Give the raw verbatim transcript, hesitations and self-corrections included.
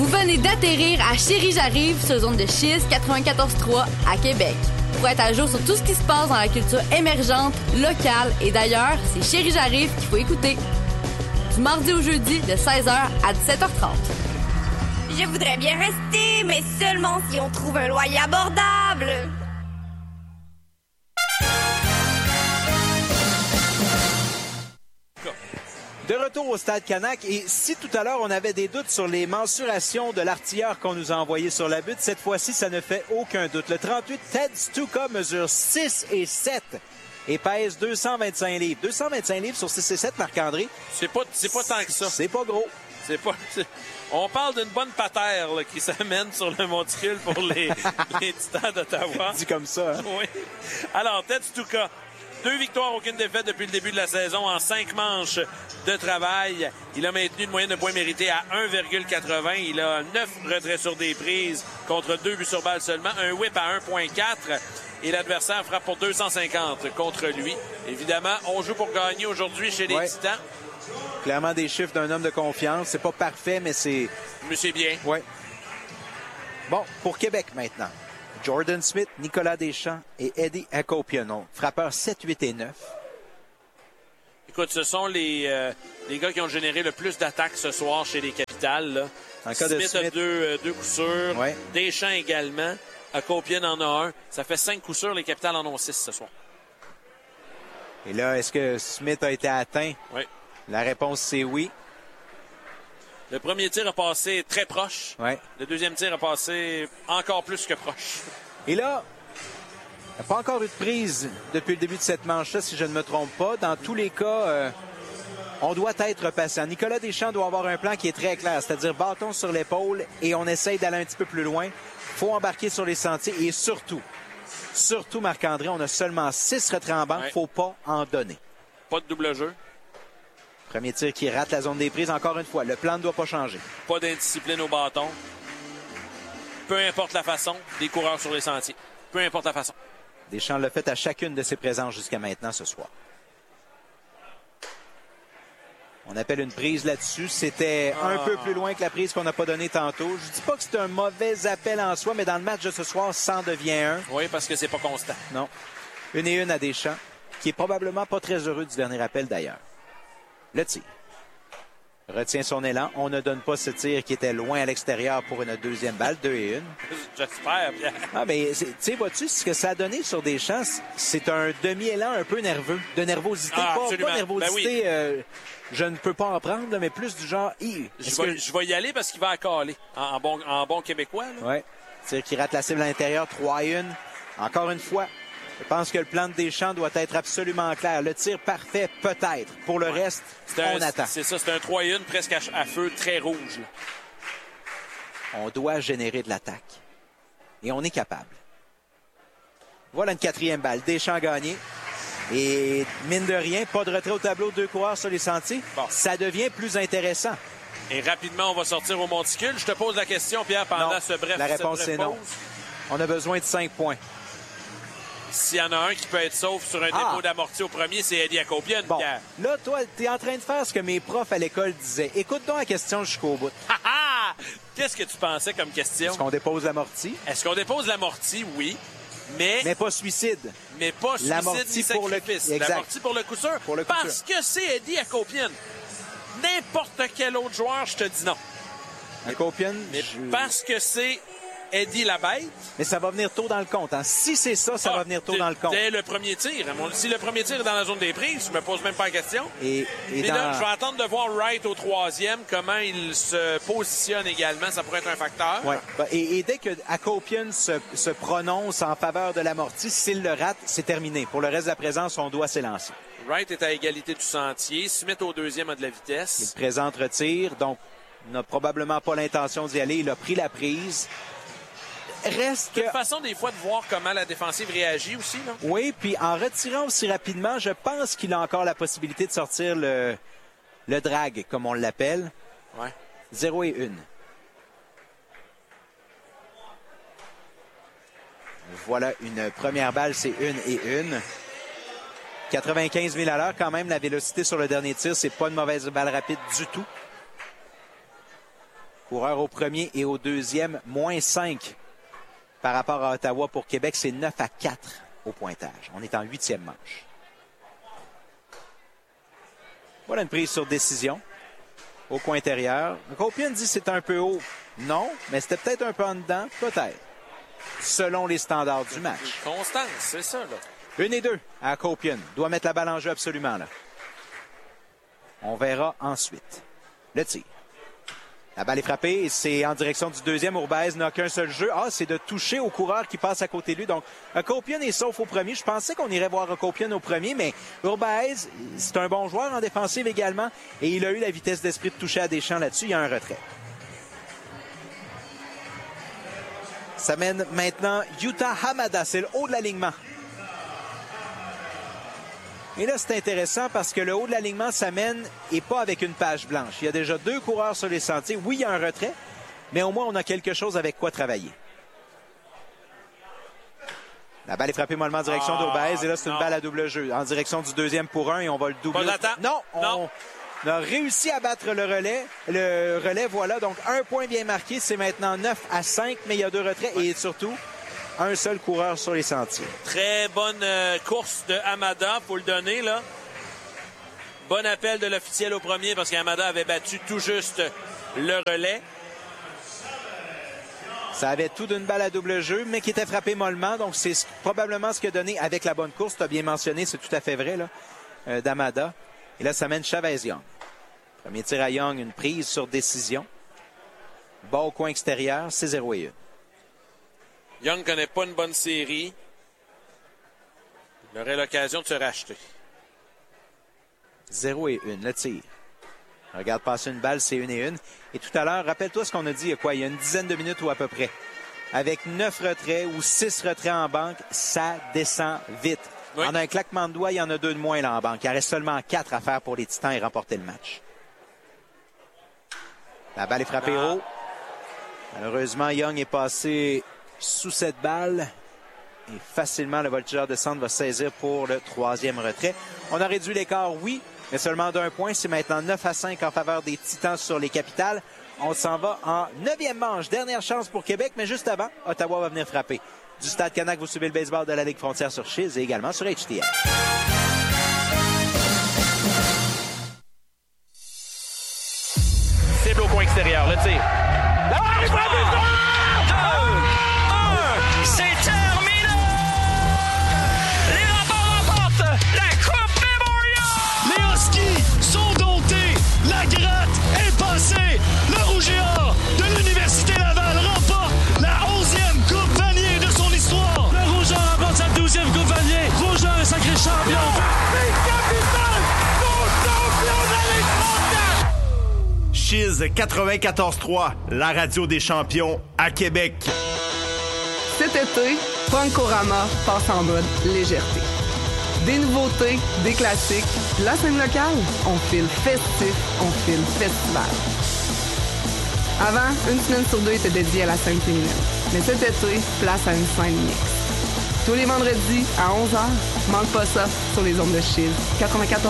Vous venez d'atterrir à Chérie J'arrive sur zone de schiste quatre-vingt-quatorze trois à Québec. Pour être à jour sur tout ce qui se passe dans la culture émergente, locale et d'ailleurs, c'est Chérie J'arrive qu'il faut écouter. Du mardi au jeudi de seize heures à dix-sept heures trente. Je voudrais bien rester, mais seulement si on trouve un loyer abordable. De retour au Stade Canac, et si tout à l'heure on avait des doutes sur les mensurations de l'artilleur qu'on nous a envoyé sur la butte, cette fois-ci ça ne fait aucun doute. Le trente-huit Ted Stuka mesure six et sept et pèse deux cent vingt-cinq livres. deux cent vingt-cinq livres sur six et sept, Marc-André. C'est pas, c'est pas tant que ça. C'est pas gros. C'est pas... c'est... On parle d'une bonne patère là, qui s'amène sur le monticule pour les, les Titans d'Ottawa. Dit comme ça. Hein? Oui. Alors, Ted Stuka. Deux victoires, aucune défaite depuis le début de la saison en cinq manches de travail. Il a maintenu une moyenne de points mérités à un virgule quatre-vingts. Il a neuf retraits sur des prises contre deux buts sur balle seulement. Un whip à un virgule quatre. Et l'adversaire frappe pour deux cent cinquante contre lui. Évidemment, on joue pour gagner aujourd'hui chez les ouais. Titans. Clairement des chiffres d'un homme de confiance. C'est pas parfait, mais c'est... Mais c'est bien. Oui. Bon, pour Québec maintenant. Jordan Smith, Nicolas Deschamps et Eddie Acopiano. Frappeurs sept, huit et neuf. Écoute, ce sont les, euh, les gars qui ont généré le plus d'attaques ce soir chez les Capitales. Là. En cas Smith, de Smith a deux, euh, deux coups sûrs. Ouais. Deschamps également. Acopiano en a un. Ça fait cinq coups sûrs. Les Capitales en ont six ce soir. Et là, est-ce que Smith a été atteint? Oui. La réponse, c'est oui. Le premier tir a passé très proche. Ouais. Le deuxième tir a passé encore plus que proche. Et là, il n'y a pas encore eu de prise depuis le début de cette manche-là, si je ne me trompe pas. Dans tous les cas, euh, on doit être patient. Nicolas Deschamps doit avoir un plan qui est très clair, c'est-à-dire bâton sur l'épaule et on essaye d'aller un petit peu plus loin. Il faut embarquer sur les sentiers et surtout, surtout Marc-André, on a seulement six retraits en banque. Il ne faut pas en donner. Pas de double jeu. Premier tir qui rate la zone des prises, encore une fois. Le plan ne doit pas changer. Pas d'indiscipline au bâton. Peu importe la façon, des coureurs sur les sentiers. Peu importe la façon. Deschamps l'a fait à chacune de ses présences jusqu'à maintenant ce soir. On appelle une prise là-dessus. C'était ah. un peu plus loin que la prise qu'on n'a pas donnée tantôt. Je ne dis pas que c'est un mauvais appel en soi, mais dans le match de ce soir, ça en devient un. Oui, parce que c'est pas constant. Non. Une et une à Deschamps, qui est probablement pas très heureux du dernier appel d'ailleurs. Le tir. Retient son élan. On ne donne pas ce tir qui était loin à l'extérieur pour une deuxième balle. Deux et une. J'espère bien. Ah, mais tu sais, vois-tu, ce que ça a donné sur Deschamps, c'est un demi-élan un peu nerveux. De nervosité. Ah, pas, pas nervosité, ben oui. euh, je ne peux pas en prendre, là, mais plus du genre... Hi, je, vais, que... je vais y aller parce qu'il va accaler. En, en, bon, en bon québécois. Oui. Tir qui rate la cible à l'intérieur. trois à une. Encore une fois. Je pense que le plan de Deschamps doit être absolument clair. Le tir parfait, peut-être. Pour le ouais. reste, un, on attend. C'est ça, c'est un trois à un presque à, à feu très rouge. Là. On doit générer de l'attaque. Et on est capable. Voilà une quatrième balle. Deschamps gagné. Et mine de rien, pas de retrait au tableau, deux coureurs sur les sentiers. Bon. Ça devient plus intéressant. Et rapidement, on va sortir au monticule. Je te pose la question, Pierre, pendant non. ce bref La réponse, c'est non. On a besoin de cinq points. S'il y en a un qui peut être sauf sur un ah. dépôt d'amorti au premier, c'est Eddie Acopiano. Bon, là, toi, t'es en train de faire ce que mes profs à l'école disaient. Écoute donc la question jusqu'au bout. Qu'est-ce que tu pensais comme question? Est-ce qu'on dépose l'amorti? Est-ce qu'on dépose l'amorti? Oui. Mais... Mais pas suicide. Mais pas suicide ni sacrifice. Le... L'amorti pour le coup sûr. Pour le coup parce sûr. Que c'est Eddie Acopiano. N'importe quel autre joueur, je te dis non. Acopiano, mais je... parce que c'est Eddie la bête. Mais ça va venir tôt dans le compte. Hein. Si c'est ça, ça ah, va venir tôt dans le compte. Dès le premier tir. Si le premier tir est dans la zone des prises, je me pose même pas la question. Et, et dans... là, je vais attendre de voir Wright au troisième, comment il se positionne également. Ça pourrait être un facteur. Ouais. Et, et dès que Acopiano se, se prononce en faveur de l'amorti, s'il le rate, c'est terminé. Pour le reste de la présence, on doit s'élancer. Wright est à égalité du sentier. Smith au deuxième a de la vitesse. Il présente retire, donc il n'a probablement pas l'intention d'y aller. Il a pris la prise. Reste que... C'est une façon des fois de voir comment la défensive réagit aussi, non? Oui, puis en retirant aussi rapidement, je pense qu'il a encore la possibilité de sortir le, le drag, comme on l'appelle. Ouais. zéro et une. Voilà une première balle, c'est une et une. quatre-vingt-quinze milles à l'heure, quand même, la vélocité sur le dernier tir, c'est pas une mauvaise balle rapide du tout. Coureur au premier et au deuxième, moins cinq par rapport à Ottawa. Pour Québec, c'est neuf à quatre au pointage. On est en huitième manche. Voilà une prise sur décision au coin intérieur. Copian dit que c'est un peu haut. Non, mais c'était peut-être un peu en dedans. Peut-être. Selon les standards du match. Constance, c'est ça, là. Une et deux à Copian. Doit mettre la balle en jeu absolument, là. On verra ensuite. Le tir. La balle est frappée et c'est en direction du deuxième. Urbaiz n'a qu'un seul jeu. Ah, c'est de toucher au coureur qui passe à côté de lui. Donc, Copian est sauf au premier. Je pensais qu'on irait voir Copian au premier, mais Urbaiz, c'est un bon joueur en défensive également. Et il a eu la vitesse d'esprit de toucher à Deschamps là-dessus. Il y a un retrait. Ça mène maintenant Yuta Hamada. C'est le haut de l'alignement. Et là, c'est intéressant parce que le haut de l'alignement s'amène et pas avec une page blanche. Il y a déjà deux coureurs sur les sentiers. Oui, il y a un retrait, mais au moins, on a quelque chose avec quoi travailler. La balle est frappée mollement en direction ah, d'Urbaiz. Et là, c'est une balle à double jeu. En direction du deuxième pour un et on va le doubler. Non, on, non. on a réussi à battre le relais. Le relais, voilà. Donc, un point bien marqué. C'est maintenant neuf à cinq, mais il y a deux retraits ouais. et surtout... un seul coureur sur les sentiers. Très bonne euh, course de Hamada, faut le donner, là. Bon appel de l'officiel au premier parce qu'Hamada avait battu tout juste le relais. Ça avait tout d'une balle à double jeu, mais qui était frappé mollement. Donc, c'est probablement ce qu'il a donné avec la bonne course. Tu as bien mentionné, c'est tout à fait vrai, là, euh, d'Hamada. Et là, ça mène Chavez-Young. Premier tir à Young, une prise sur décision. Bas au coin extérieur, c'est zéro et un. Young ne connaît pas une bonne série. Il aurait l'occasion de se racheter. zéro et un, le tir. Regarde passer une balle, c'est une et une. Et tout à l'heure, rappelle-toi ce qu'on a dit il y a quoi? Il y a une dizaine de minutes ou à peu près. Avec neuf retraits ou six retraits en banque, ça descend vite. Oui. En un claquement de doigts, il y en a deux de moins là en banque. Il en reste seulement quatre à faire pour les Titans et remporter le match. La balle est frappée ah. haut. Malheureusement, Young est passé sous cette balle et facilement le voltigeur de centre va saisir pour le troisième retrait. On a réduit l'écart, oui, mais seulement d'un point. C'est maintenant neuf à cinq en faveur des Titans sur les Capitales. On s'en va en neuvième manche. Dernière chance pour Québec, mais juste avant, Ottawa va venir frapper. Du Stade Canac, vous suivez le baseball de la Ligue Frontière sur Chiz et également sur H T M. Cible au coin extérieur, le tir. La balle est frappée! C'est terminé! Les Remparts remportent la Coupe Memorial! Les Huskies sont domptés! La gratte est passée! Le Rouge et Or de l'Université Laval remporte la onzième Coupe Vanier de son histoire! Le Rouge et Or remporte sa douzième Coupe Vanier! Rouge et Or est sacré champion! Les Capitals sont champions de la Ligue mondiale! Chiz quatre-vingt-quatorze trois, la radio des champions à Québec. Cet été, Punkorama passe en mode légèreté. Des nouveautés, des classiques, la scène locale, on file festif, on file festival. Avant, une semaine sur deux était dédiée à la scène féminine. Mais cet été, place à une scène mixte. Tous les vendredis à onze heures, manque pas ça sur les ondes de Chiz quatre-vingt-quatorze.